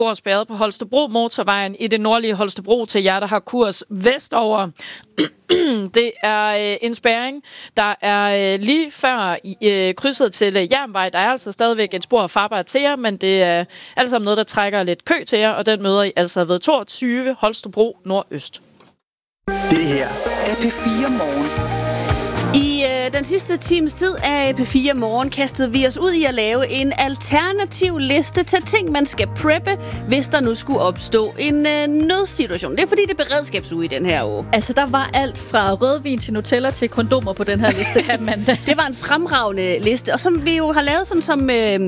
spor spærret på Holstebro Motorvejen i det nordlige Holstebro til jer, der har kurs vestover. Det er en spærring, der er lige før krydset til Jernvej. Der er altså stadigvæk et spor farbart til jer, men det er altså noget, der trækker lidt kø til jer, og den møder I altså ved 22 Holstebro Nordøst. Det her er P4 Morgen. I den sidste times tid af P4 Morgen kastede vi os ud i at lave en alternativ liste til ting, man skal preppe, hvis der nu skulle opstå en nødsituation. Det er fordi, det er beredskabsuge i den her uge. Altså, der var alt fra rødvin til Nutella til kondomer på den her liste her mandag. Det var en fremragende liste, og som vi jo har lavet sådan som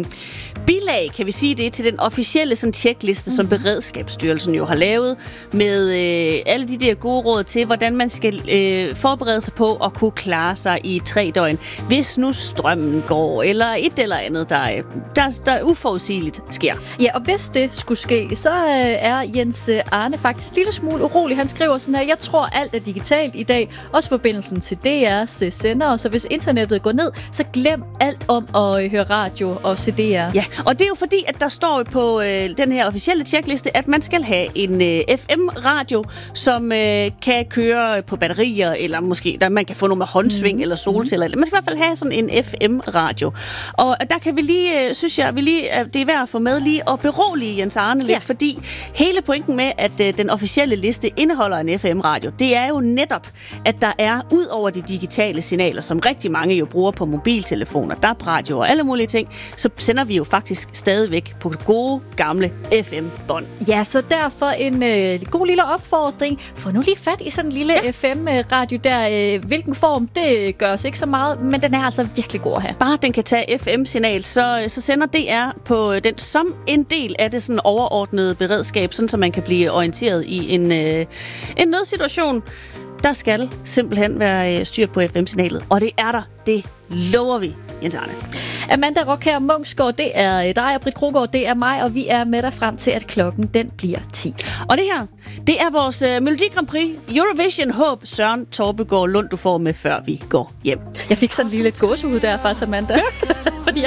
bilag, kan vi sige det, til den officielle sådan tjekliste, som Beredskabsstyrelsen jo har lavet, med alle de der gode råd til, hvordan man skal forberede sig på at kunne klare sig i 3 døgn, hvis nu strømmen går, eller et eller andet, der uforudsigeligt sker. Ja, og hvis det skulle ske, så er Jens Arne faktisk en lille smule urolig. Han skriver sådan her: jeg tror, alt er digitalt i dag, også forbindelsen til DR's sender, så hvis internettet går ned, så glem alt om at høre radio og CD'er. Ja, og det er jo fordi, at der står på den her officielle tjekliste, at man skal have en FM-radio, som kan køre på batterier, eller måske der man kan få noget med håndsving eller solceller. Man skal i hvert fald have sådan en FM-radio. Og der kan vi lige, synes jeg, det er værd at få med lige og berolige Jens Arne lidt, fordi hele pointen med, at den officielle liste indeholder en FM-radio, det er jo netop, at der er, ud over de digitale signaler, som rigtig mange jo bruger på mobiltelefoner, DAB-radio og alle mulige ting, så sender vi jo faktisk stadigvæk på gode, gamle FM-bånd. Ja, så derfor en god lille opfordring. Få nu lige fat i sådan en lille FM-radio der. Hvilken form, det gør os ikke så meget, men den er altså virkelig god at have. Bare den kan tage FM-signal, så sender DR på den som en del af det sådan overordnede beredskab, sådan så man kan blive orienteret i en nødsituation. Der skal simpelthen være styr på FM-signalet, og det er der. Det lover vi, Jens Arne. Amanda Rockher Munksgaard, det er dig, og Britt Krogård, det er mig, og vi er med dig frem til, at klokken den bliver 10. Og det her, det er vores Melodi Grand Prix Eurovision håb, Søren Torbegaard Lund, du får med, før vi går hjem. Jeg fik sådan en lille gåsehud der fra Amanda. Fordi